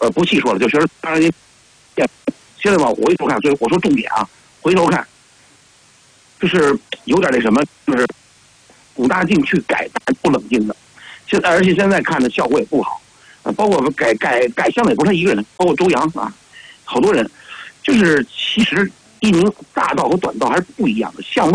不细说了，就觉得当然您现在往回头看，所以我说重点啊，回头看，就是有点那什么，就是古大靖去改不冷静的，而且现在看的效果也不好，包括改相的也不是他一个人，包括周扬啊，好多人，就是其实一宁大道和短道还是不一样的，向